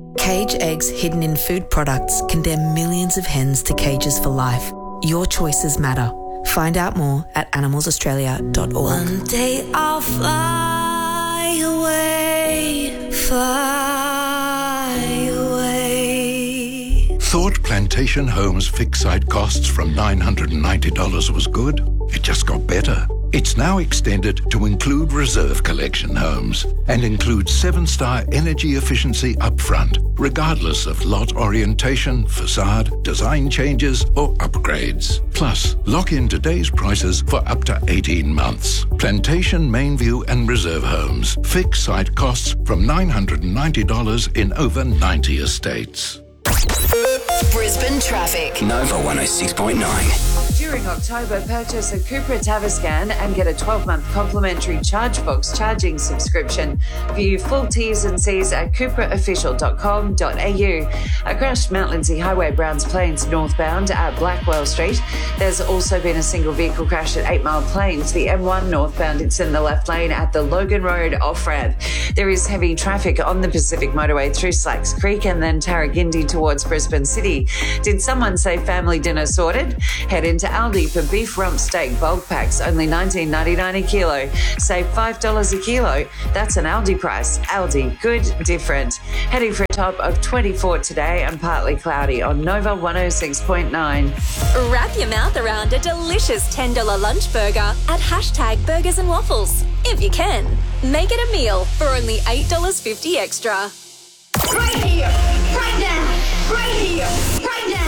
Cage eggs hidden in food products condemn millions of hens to cages for life. Your choices matter. Find out more at animalsaustralia.org. One day I'll fly away, fly away. Thought Plantation Homes fixed site costs from $990 was good? It just got better. It's now extended to include reserve collection homes and includes 7-star energy efficiency upfront, regardless of lot orientation, facade, design changes or upgrades. Plus, lock in today's prices for up to 18 months. Plantation, Mainview and Reserve Homes. Fixed site costs from $990 in over 90 estates. Brisbane traffic. Nova 106.9. During October, purchase a Cupra Tavascan and get a 12-month complimentary ChargeBox charging subscription. View full T's and C's at cupraofficial.com.au. A crashed Mount Lindesay Highway, Browns Plains northbound at Blackwell Street. There's also been a single vehicle crash at 8 Mile Plains. The M1 northbound, it's in the left lane at the Logan Road off-ramp. There is heavy traffic on the Pacific Motorway through Slacks Creek and then Tarragindi towards Brisbane City. Did someone say family dinner sorted? Head into Aldi for beef rump steak bulk packs, only $19.99 a kilo. Save $5 a kilo. That's an Aldi price. Aldi, good, different. Heading for a top of 24 today and partly cloudy on Nova 106.9. Wrap your mouth around a delicious $10 lunch burger at #Burgers and Waffles. If you can, make it a meal for only $8.50 extra. Right here, right now, right here, right now.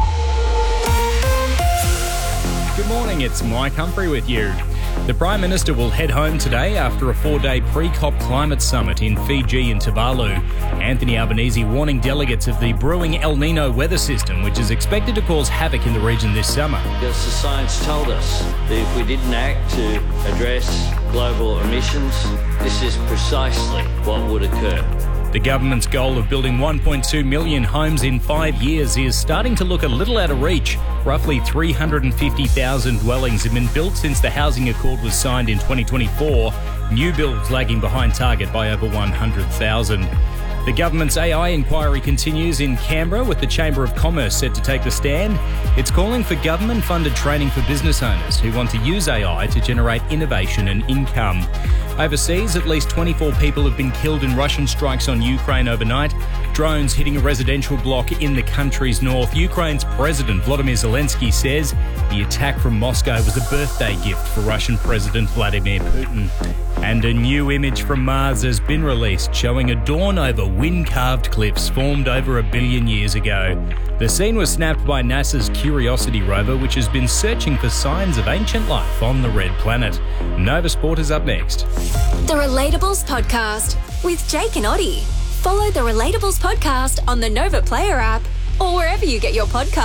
Good morning, it's Mike Humphrey with you. The Prime Minister will head home today after a 4-day pre-COP climate summit in Fiji and Tuvalu. Anthony Albanese warning delegates of the brewing El Nino weather system, which is expected to cause havoc in the region this summer. Because the science told us that if we didn't act to address global emissions, this is precisely what would occur. The government's goal of building 1.2 million homes in 5 years is starting to look a little out of reach. Roughly 350,000 dwellings have been built since the Housing Accord was signed in 2024. New builds lagging behind target by over 100,000. The government's AI inquiry continues in Canberra, with the Chamber of Commerce set to take the stand. It's calling for government-funded training for business owners who want to use AI to generate innovation and income. Overseas, at least 24 people have been killed in Russian strikes on Ukraine overnight. Drones hitting a residential block in the country's north. Ukraine's President Volodymyr Zelensky says the attack from Moscow was a birthday gift for Russian President Vladimir Putin. And a new image from Mars has been released showing a dawn over wind-carved cliffs formed over 1 billion years ago. The scene was snapped by NASA's Curiosity rover, which has been searching for signs of ancient life on the red planet. Nova Sport is up next. The Relatables Podcast with Jake and Oddie. Follow the Relatables Podcast on the Nova Player app or wherever you get your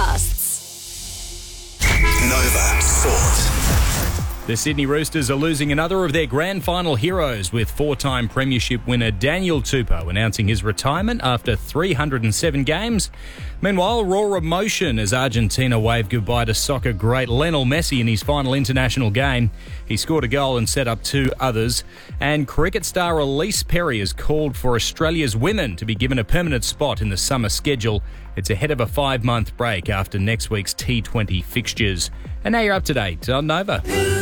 podcasts. Nova Sport. The Sydney Roosters are losing another of their grand final heroes, with 4-time premiership winner Daniel Tupou announcing his retirement after 307 games. Meanwhile, raw emotion as Argentina waved goodbye to soccer great Lionel Messi in his final international game. He scored a goal and set up 2 others. And cricket star Elise Perry has called for Australia's women to be given a permanent spot in the summer schedule. It's ahead of a 5-month break after next week's T20 fixtures. And now you're up to date on Nova.